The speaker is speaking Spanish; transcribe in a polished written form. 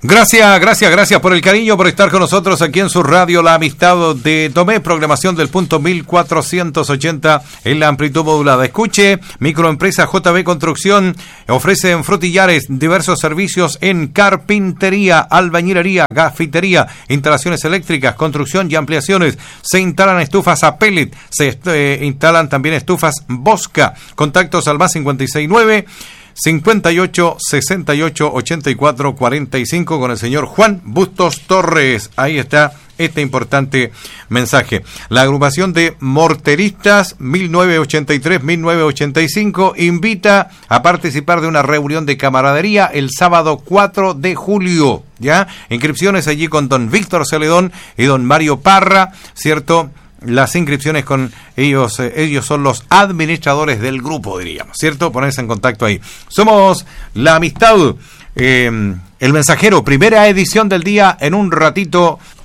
Gracias por el cariño, por estar con nosotros aquí en su radio La Amistad de Tomé, programación del punto 1480 en la amplitud modulada. Escuche, microempresa JB Construcción ofrece en Frutillares diversos servicios en carpintería, albañilería, gafitería, instalaciones eléctricas, construcción y ampliaciones. Se instalan estufas a pellet, se instalan también estufas Bosca. Contactos al más 569 58 68 84 45 con el señor Juan Bustos Torres. Ahí está este importante mensaje. La agrupación de morteristas 1983-1985 invita a participar de una reunión de camaradería el sábado 4 de julio. ¿Ya? Inscripciones allí con don Víctor Celedón y don Mario Parra, ¿cierto? Las inscripciones con ellos son los administradores del grupo, diríamos, ¿cierto? Ponerse en contacto ahí. Somos La Amistad, el mensajero, primera edición del día. En un ratito